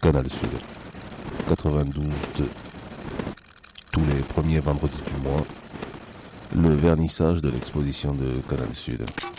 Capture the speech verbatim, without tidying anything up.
Canal Sud. quatre-vingt-douze deux. Tous les premiers vendredis du mois, le vernissage de l'exposition de Canal Sud.